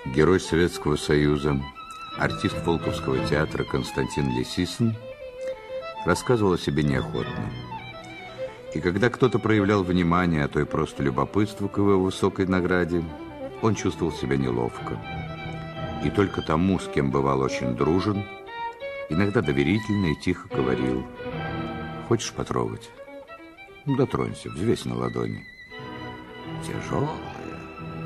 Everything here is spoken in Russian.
Герой Советского Союза, артист Волковского театра Константин Лисицын рассказывал о себе неохотно. И когда кто-то проявлял внимание, а то и просто любопытство к его высокой награде, он чувствовал себя неловко. И только тому, с кем бывал очень дружен, иногда доверительно и тихо говорил: «Хочешь потрогать? Дотронься, взвесь на ладони». Тяжелый,